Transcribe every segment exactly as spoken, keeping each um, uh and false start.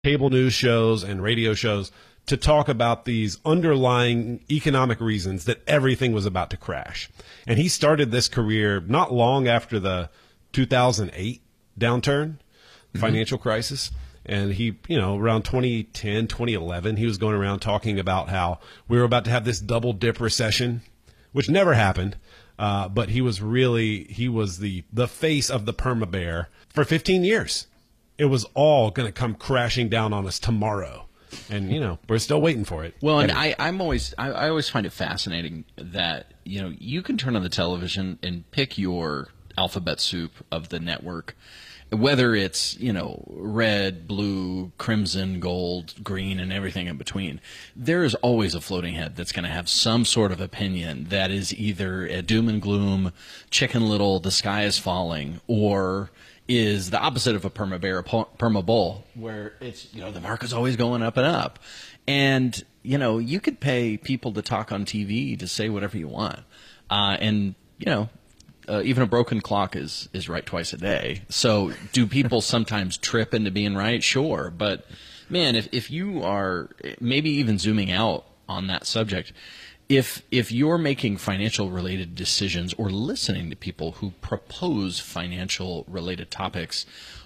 cable news shows and radio shows to talk about these underlying economic reasons that everything was about to crash. And he started this career not long after the two thousand eight downturn, mm-hmm. financial crisis. And he, you know, around twenty ten, twenty eleven, he was going around talking about how we were about to have this double dip recession, which never happened. Uh, but he was really, he was the, the face of the perma bear for fifteen years. It was all going to come crashing down on us tomorrow. And, you know, we're still waiting for it. Well, and I, I'm always, I, I always find it fascinating that, you know, you can turn on the television and pick your alphabet soup of the network, whether it's, you know, red, blue, crimson, gold, green, and everything in between. There is always a floating head that's going to have some sort of opinion that is either a doom and gloom, Chicken Little, the sky is falling, or is the opposite of a perma bear, a perma bull, where it's, you know, the market's always going up and up. And, you know, you could pay people to talk on T V to say whatever you want. Uh, and, you know, uh, even a broken clock is, is right twice a day. So do people sometimes trip into being right? Sure. But, man, if, if you are maybe even zooming out on that subject, If if you're making financial related decisions or listening to people who propose financial related topics,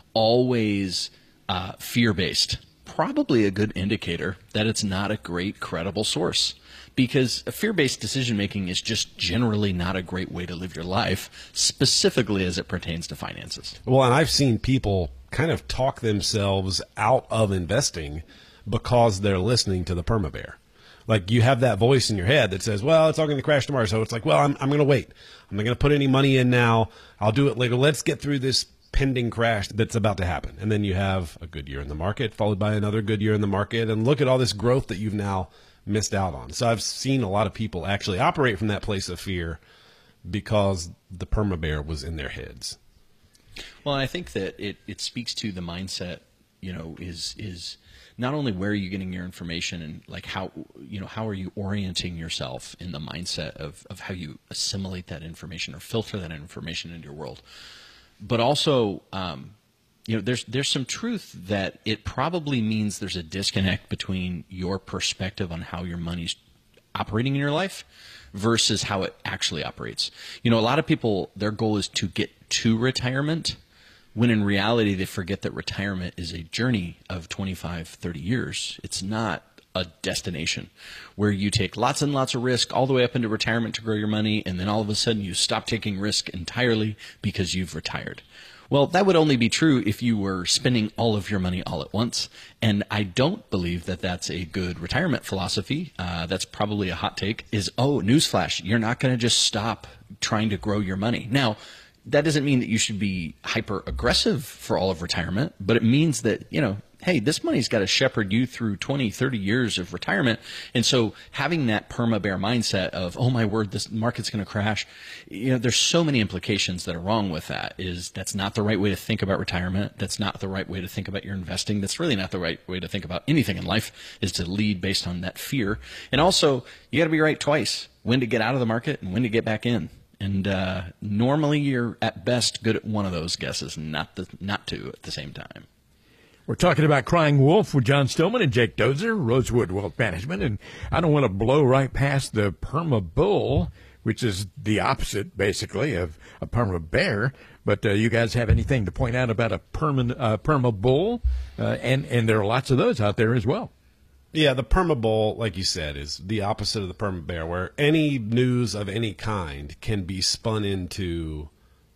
always uh, fear based, probably a good indicator that it's not a great credible source, because fear based decision making is just generally not a great way to live your life, specifically as it pertains to finances. Well, and I've seen people kind of talk themselves out of investing because they're listening to the perma bear. Like, you have that voice in your head that says, well, it's all going to crash tomorrow. So it's like, well, I'm, I'm going to wait. I'm not going to put any money in now. I'll do it later. Let's get through this pending crash that's about to happen. And then you have a good year in the market followed by another good year in the market. And look at all this growth that you've now missed out on. So I've seen a lot of people actually operate from that place of fear because the perma bear was in their heads. Well, I think that it, it speaks to the mindset, you know, is is not only where are you getting your information and like how, you know, how are you orienting yourself in the mindset of, of how you assimilate that information or filter that information into your world, but also, um, you know, there's there's some truth that it probably means there's a disconnect between your perspective on how your money's operating in your life versus how it actually operates. You know, a lot of people, their goal is to get to retirement, when in reality they forget that retirement is a journey of twenty-five, thirty years. It's not a destination where you take lots and lots of risk all the way up into retirement to grow your money, and then all of a sudden you stop taking risk entirely because you've retired. Well, that would only be true if you were spending all of your money all at once, and I don't believe that that's a good retirement philosophy. Uh, that's probably a hot take, is, oh, newsflash, you're not going to just stop trying to grow your money. Now, that doesn't mean that you should be hyper aggressive for all of retirement, but it means that, you know, hey, this money's got to shepherd you through twenty, thirty years of retirement. And so having that perma bear mindset of, oh my word, this market's going to crash, you know, there's so many implications that are wrong with that. Is that's not the right way to think about retirement. That's not the right way to think about your investing. That's really not the right way to think about anything in life, is to lead based on that fear. And also, you got to be right twice, when to get out of the market and when to get back in. And uh, normally you're at best good at one of those guesses, not the not two at the same time. We're talking about Crying Wolf with John Stillman and Jake Dozer, Rosewood Wealth Management. And I don't want to blow right past the perma bull, which is the opposite, basically, of a perma bear. But uh, you guys have anything to point out about a perma, uh, perma bull? Uh, and, and there are lots of those out there as well. Yeah, the perma bull, like you said, is the opposite of the perma bear, where any news of any kind can be spun into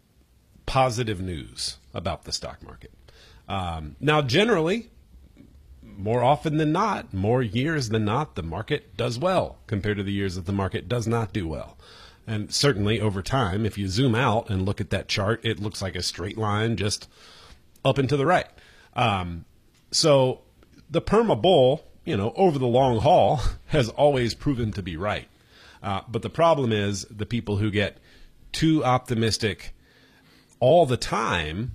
positive news about the stock market. Um, now, generally, more often than not, more years than not, the market does well compared to the years that the market does not do well. And certainly over time, if you zoom out and look at that chart, it looks like a straight line just up and to the right. Um, so the perma bull, you know, over the long haul, has always proven to be right. Uh, but the problem is the people who get too optimistic all the time,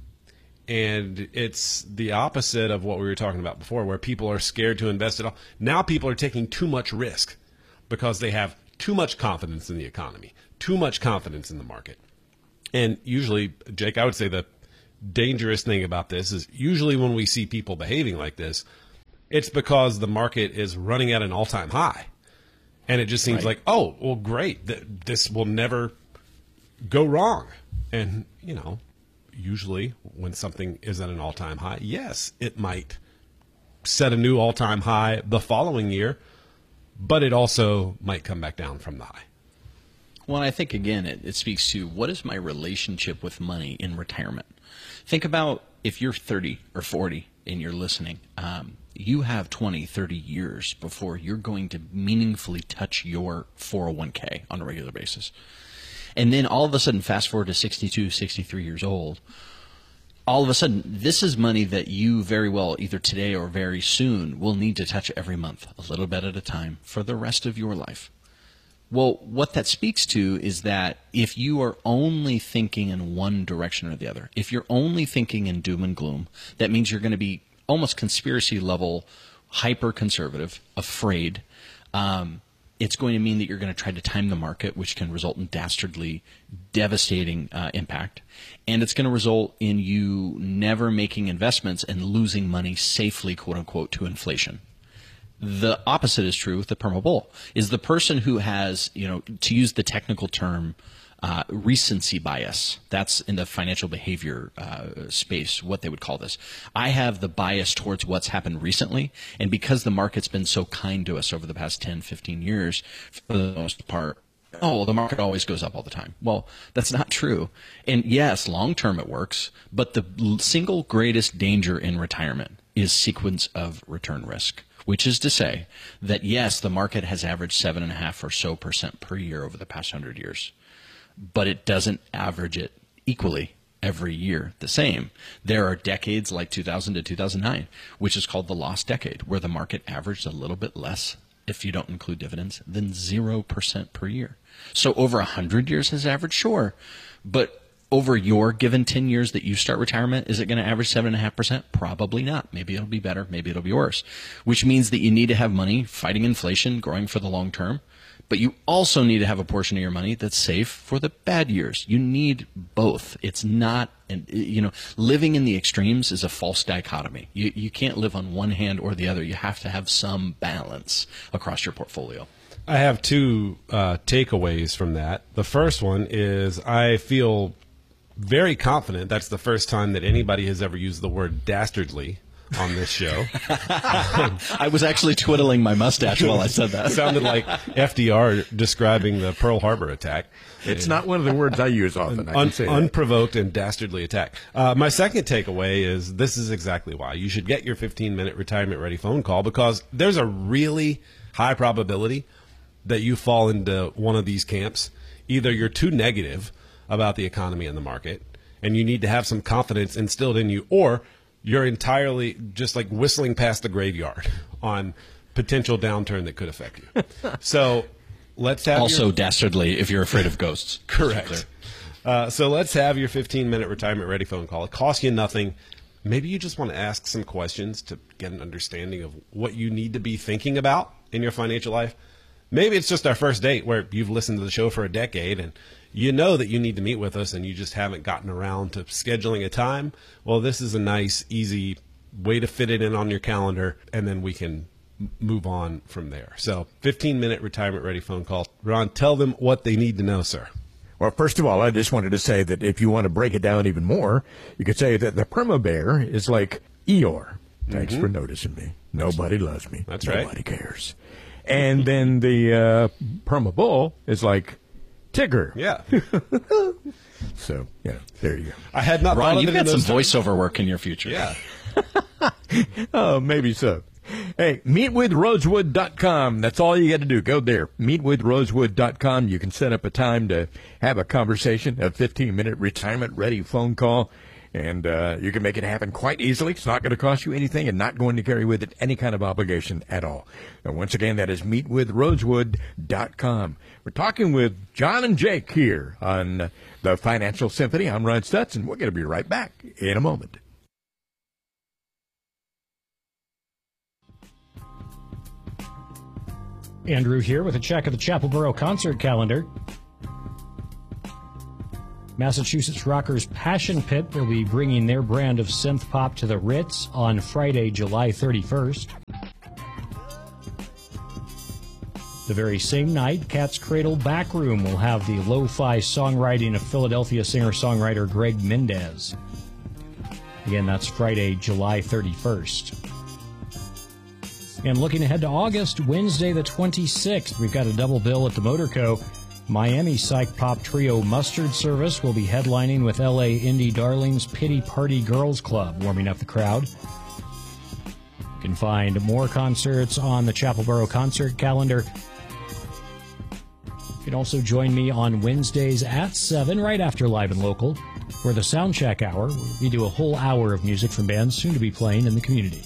and it's the opposite of what we were talking about before, where people are scared to invest at all. Now people are taking too much risk because they have too much confidence in the economy, too much confidence in the market. And usually, Jake, I would say the dangerous thing about this is usually when we see people behaving like this, It's because the market is running at an all-time high. And it just seems Right. like, oh, well, great. Th- this will never go wrong. And, you know, usually when something is at an all-time high, yes, it might set a new all-time high the following year, but it also might come back down from the high. Well, I think, again, it, it speaks to what is my relationship with money in retirement. Think about if you're thirty or forty and you're listening, um, you have twenty, thirty years before you're going to meaningfully touch your four oh one k on a regular basis. And then all of a sudden, fast forward to sixty-two, sixty-three years old, all of a sudden, this is money that you very well, either today or very soon, will need to touch every month, a little bit at a time, for the rest of your life. Well, what that speaks to is that if you are only thinking in one direction or the other, if you're only thinking in doom and gloom, that means you're going to be almost conspiracy level, hyper conservative, afraid. Um, it's going to mean that you're going to try to time the market, which can result in dastardly, devastating uh, impact. And it's going to result in you never making investments and losing money safely, quote unquote, to inflation. The opposite is true with the perma bull. Is the person who has, you know, to use the technical term, uh, recency bias. That's in the financial behavior uh, space, what they would call this. I have the bias towards what's happened recently, and because the market's been so kind to us over the past ten, fifteen years, for the most part, oh, well, the market always goes up all the time. Well, that's not true. And yes, long term it works, but the single greatest danger in retirement is sequence of return risk. Which is to say that, yes, the market has averaged seven and a half or so percent per year over the past hundred years, but it doesn't average it equally every year the same. There are decades like two thousand to two thousand nine, which is called the lost decade, where the market averaged a little bit less, if you don't include dividends, than zero percent per year. So over a hundred years has averaged, sure, but over your given ten years that you start retirement, is it going to average seven point five percent? Probably not. Maybe it'll be better. Maybe it'll be worse, which means that you need to have money fighting inflation, growing for the long term. But you also need to have a portion of your money that's safe for the bad years. You need both. It's not, and you know, living in the extremes is a false dichotomy. You, you can't live on one hand or the other. You have to have some balance across your portfolio. I have two uh, takeaways from that. The first one is I feel very confident that's the first time that anybody has ever used the word dastardly on this show. I was actually twiddling my mustache while I said that. It sounded like F D R describing the Pearl Harbor attack. It's not one of the words I use often. I Un- can say that. unprovoked and dastardly attack. Uh, my second takeaway is this is exactly why you should get your fifteen-minute retirement-ready phone call, because there's a really high probability that you fall into one of these camps. Either you're too negative about the economy and the market, and you need to have some confidence instilled in you, or you're entirely just like whistling past the graveyard on potential downturn that could affect you. So let's have Also your, dastardly if you're afraid of ghosts. correct. Uh, so let's have your fifteen-minute retirement-ready phone call. It costs you nothing. Maybe you just want to ask some questions to get an understanding of what you need to be thinking about in your financial life. Maybe it's just our first date where you've listened to the show for a decade and you know that you need to meet with us and you just haven't gotten around to scheduling a time. Well, this is a nice, easy way to fit it in on your calendar, and then we can m- move on from there. So fifteen-minute retirement-ready phone call. Ron, tell them what they need to know, sir. Well, first of all, I just wanted to say that if you want to break it down even more, you could say that the Perma Bear is like Eeyore. Thanks mm-hmm. for noticing me. Nobody loves me. That's Nobody right. Nobody cares. And then the uh, Perma Bull is like Tigger. Yeah. So, yeah, there you go. I had not Ron, thought you've of it in got some those terms. voiceover work in your future. Yeah. Oh, maybe so. Hey, meet with rosewood dot com. That's all you got to do. Go there. meet with rosewood dot com. You can set up a time to have a conversation, a fifteen-minute retirement-ready phone call, and uh, you can make it happen quite easily. It's not going to cost you anything and not going to carry with it any kind of obligation at all. And once again, that is meet with rosewood dot com. We're talking with John and Jake here on the Financial Symphony. I'm Ron Stutz, and we're going to be right back in a moment. Andrew here with a check of the Chapelboro concert calendar. Massachusetts rockers Passion Pit will be bringing their brand of synth pop to the Ritz on Friday, July thirty-first. The very same night, Cat's Cradle Backroom will have the lo-fi songwriting of Philadelphia singer-songwriter Greg Mendez. Again, that's Friday, July thirty-first. And looking ahead to August, Wednesday the twenty-sixth, we've got a double bill at the Motorco. Miami psych pop trio Mustard Service will be headlining with L A indie darlings Pity Party Girls Club, warming up the crowd. You can find more concerts on the Chapel Borough concert calendar. You can also join me on Wednesdays at seven, right after Live and Local, for the Soundcheck Hour. We do a whole hour of music from bands soon to be playing in the community.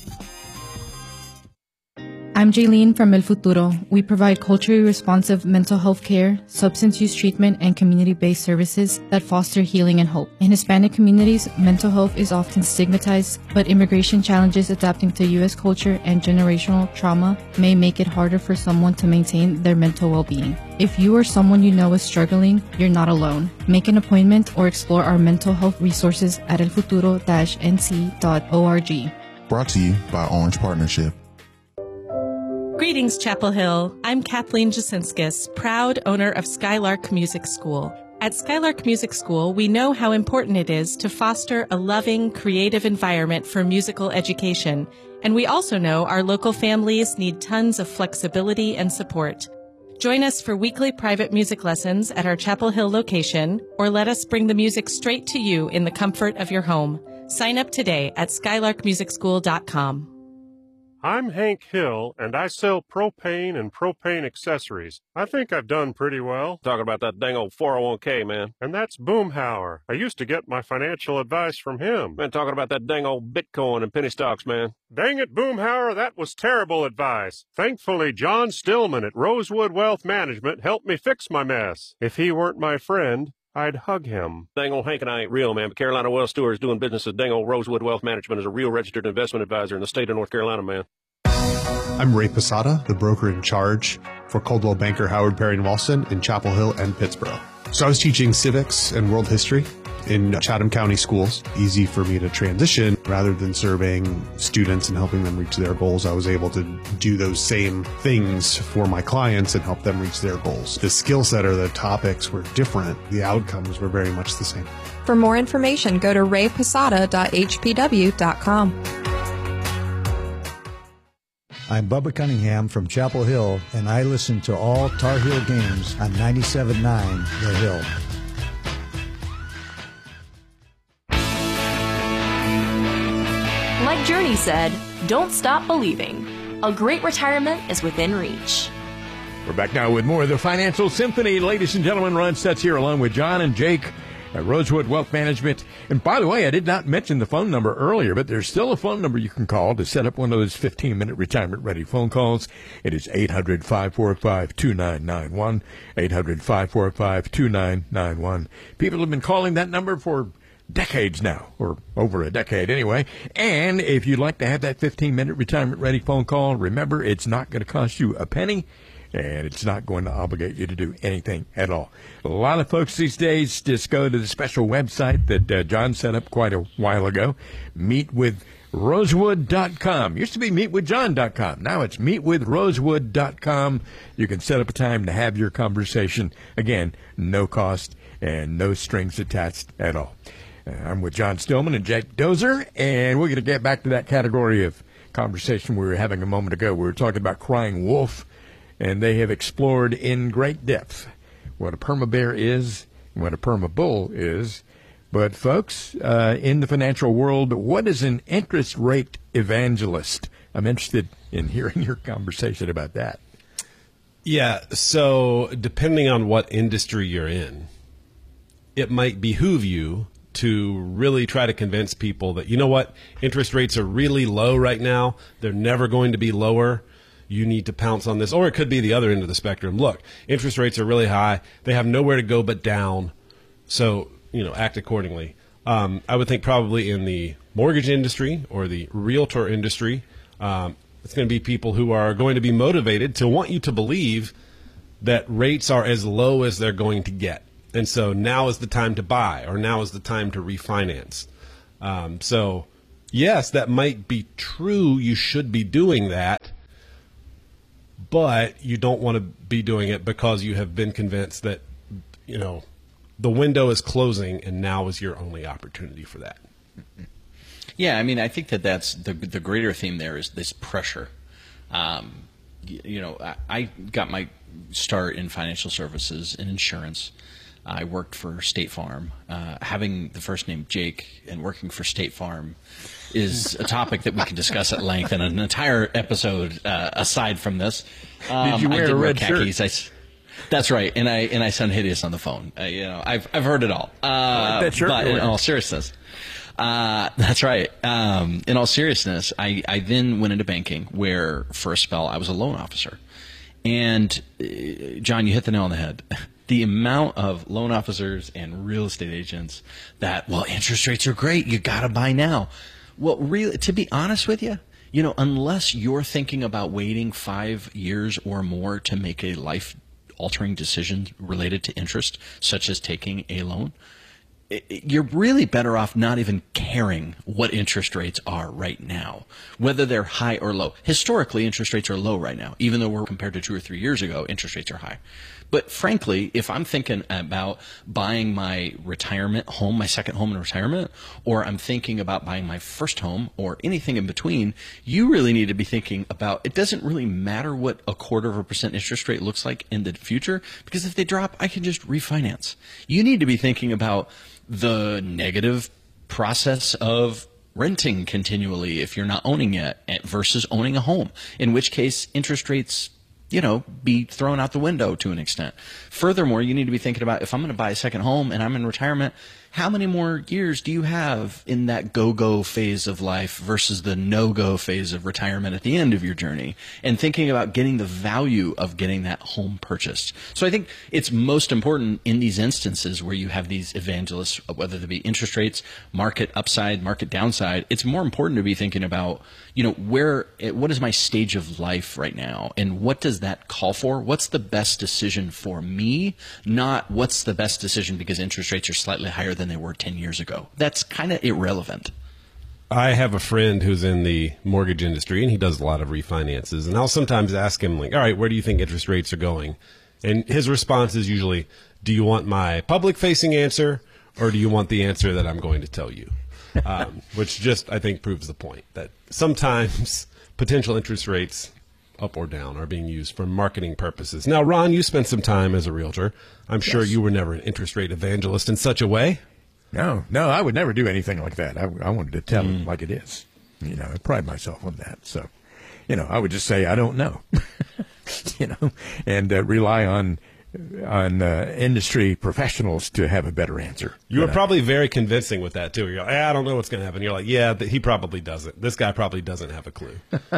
I'm Jaylene from El Futuro. We provide culturally responsive mental health care, substance use treatment, and community-based services that foster healing and hope. In Hispanic communities, mental health is often stigmatized, but immigration challenges adapting to U S culture and generational trauma may make it harder for someone to maintain their mental well-being. If you or someone you know is struggling, you're not alone. Make an appointment or explore our mental health resources at el futuro dash n c dot org. Brought to you by Orange Partnership. Greetings, Chapel Hill. I'm Kathleen Jasinskis, proud owner of Skylark Music School. At Skylark Music School, we know how important it is to foster a loving, creative environment for musical education, and we also know our local families need tons of flexibility and support. Join us for weekly private music lessons at our Chapel Hill location, or let us bring the music straight to you in the comfort of your home. Sign up today at skylark music school dot com. I'm Hank Hill, and I sell propane and propane accessories. I think I've done pretty well. Talking about that dang old four oh one k, man. And that's Boomhauer. I used to get my financial advice from him. Man, talking about that dang old Bitcoin and penny stocks, man. Dang it, Boomhauer, that was terrible advice. Thankfully, John Stillman at Rosewood Wealth Management helped me fix my mess. If he weren't my friend, I'd hug him. Dang old Hank and I ain't real, man, but Carolina Wealth Stewart is doing business with dang old Rosewood Wealth Management as a real registered investment advisor in the state of North Carolina, man. I'm Ray Posada, the broker in charge for Coldwell Banker Howard Perry and Walston in Chapel Hill and Pittsburgh. So I was teaching civics and world history in Chatham County schools. Easy for me to transition. Rather than serving students and helping them reach their goals, I was able to do those same things for my clients and help them reach their goals. The skill set or the topics were different. The outcomes were very much the same. For more information, go to ray posada dot h p w dot com. I'm Bubba Cunningham from Chapel Hill, and I listen to all Tar Heel games on ninety-seven point nine The Hill. Like Journey said, don't stop believing. A great retirement is within reach. We're back now with more of the Financial Symphony. Ladies and gentlemen, Ron Stutz here along with John and Jake at Rosewood Wealth Management. And by the way, I did not mention the phone number earlier, but there's still a phone number you can call to set up one of those fifteen-minute retirement-ready phone calls. It is eight hundred, five four five, two nine nine one, eight hundred, five four five, two nine nine one. People have been calling that number for decades now, or over a decade anyway. And if you'd like to have that fifteen-minute retirement-ready phone call, remember, it's not going to cost you a penny, and it's not going to obligate you to do anything at all. A lot of folks these days just go to the special website that uh, John set up quite a while ago, meet with rosewood dot com. Used to be meet with john dot com. Now it's meet with rosewood dot com. You can set up a time to have your conversation. Again, no cost and no strings attached at all. Uh, I'm with John Stillman and Jake Dozer, and we're going to get back to that category of conversation we were having a moment ago. We were talking about Crying Wolf, and they have explored in great depth what a perma bear is and what a perma bull is. But, folks, uh, in the financial world, what is an interest rate evangelist? I'm interested in hearing your conversation about that. Yeah, so depending on what industry you're in, it might behoove you to really try to convince people that, you know what, interest rates are really low right now. They're never going to be lower. You need to pounce on this. Or it could be the other end of the spectrum. Look, interest rates are really high. They have nowhere to go but down. So, you know, act accordingly. Um, I would think probably in the mortgage industry or the realtor industry, um, it's going to be people who are going to be motivated to want you to believe that rates are as low as they're going to get. And so now is the time to buy, or now is the time to refinance. Um, so, yes, that might be true. You should be doing that. but you don't want to be doing it because you have been convinced that, you know, the window is closing and now is your only opportunity for that. Yeah, I mean, I think that that's the the greater theme there is this pressure. Um, you, you know, I, I got my start in financial services and insurance. I worked for State Farm. Uh, having the first name Jake and working for State Farm is a topic that we can discuss at length in an entire episode uh, aside from this. Um, did you wear I did a wear red khakis. shirt? I, that's right, and I and I sound hideous on the phone. Uh, you know, I've I've heard it all. Uh, I like that shirt but you're in wearing. all seriousness, uh, that's right. Um, in all seriousness, I I then went into banking, where for a spell I was a loan officer, and uh, John, you hit the nail on the head. The amount of loan officers and real estate agents that, well, interest rates are great, you got to buy now. Well, really, to be honest with you, you know, unless you're thinking about waiting five years or more to make a life-altering decision related to interest, such as taking a loan, you're really better off not even caring what interest rates are right now, whether they're high or low. Historically, interest rates are low right now, even though we're compared to two or three years ago, interest rates are high. But frankly, if I'm thinking about buying my retirement home, my second home in retirement, or I'm thinking about buying my first home or anything in between, you really need to be thinking about, it doesn't really matter what a quarter of a percent interest rate looks like in the future, because if they drop, I can just refinance. You need to be thinking about the negative process of renting continually if you're not owning it versus owning a home, in which case interest rates, you know, be thrown out the window to an extent. Furthermore, you need to be thinking about, if I'm going to buy a second home and I'm in retirement, how many more years do you have in that go-go phase of life versus the no-go phase of retirement at the end of your journey? And thinking about getting the value of getting that home purchased. So I think it's most important in these instances where you have these evangelists, whether they be interest rates, market upside, market downside, it's more important to be thinking about, you know, where, what is my stage of life right now? And what does that call for? What's the best decision for me? Not what's the best decision because interest rates are slightly higher than they were ten years ago. That's kind of irrelevant. I have a friend who's in the mortgage industry, and he does a lot of refinances. And I'll sometimes ask him, like, all right, where do you think interest rates are going? And his response is usually, do you want my public-facing answer, or do you want the answer that I'm going to tell you? Um, which just, I think, proves the point that sometimes potential interest rates, up or down, are being used for marketing purposes. Now, Ron, you spent some time as a realtor. I'm sure Yes. you were never an interest rate evangelist in such a way. No, no, I would never do anything like that. I, I wanted to tell it like it is. You know, I pride myself on that. So, you know, I would just say I don't know, you know, and uh, rely on on uh, industry professionals to have a better answer. You were But I- probably very convincing with that, too. You're like, I don't know what's going to happen. You're like, yeah, th- he probably doesn't. This guy probably doesn't have a clue.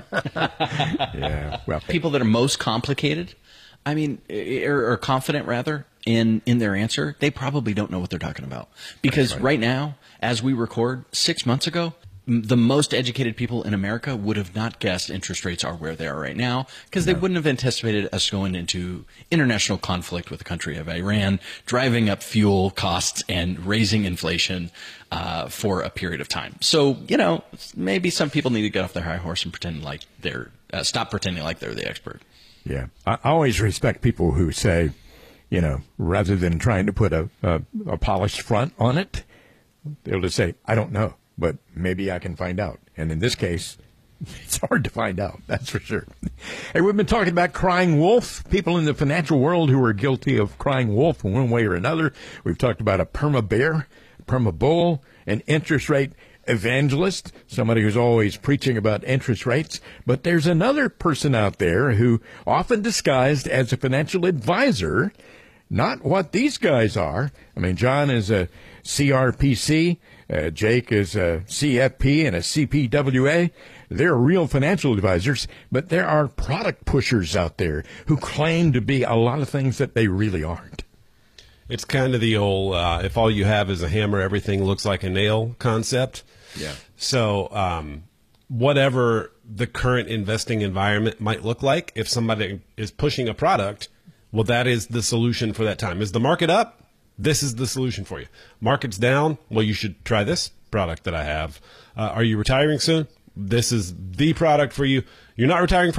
yeah, well, People that are most complicated, I mean, or, or confident rather, in, in their answer, they probably don't know what they're talking about. Because right. right now, as we record, six months ago, m- the most educated people in America would have not guessed interest rates are where they are right now, because they wouldn't have anticipated us going into international conflict with the country of Iran, driving up fuel costs and raising inflation uh, for a period of time. So, you know, maybe some people need to get off their high horse and pretend like they're, uh, stop pretending like they're the expert. Yeah, I I always respect people who say, you know, rather than trying to put a, a, a polished front on it, they'll just say, I don't know, but maybe I can find out. And in this case, it's hard to find out, that's for sure. Hey, we've been talking about crying wolf, people in the financial world who are guilty of crying wolf in one way or another. We've talked about a perma bear, a perma bull, an interest rate evangelist, somebody who's always preaching about interest rates. But there's another person out there who, often disguised as a financial advisor, not what these guys are. I mean, John is a C R P C, uh, Jake is a C F P and a C P W A. They're real financial advisors, but there are product pushers out there who claim to be a lot of things that they really aren't. It's kind of the old, uh, if all you have is a hammer, everything looks like a nail concept. Yeah. So um, whatever the current investing environment might look like, if somebody is pushing a product, well, that is the solution for that time. Is the market up? This is the solution for you. Market's down? Well, you should try this product that I have. Uh, are you retiring soon? This is the product for you. You're not retiring for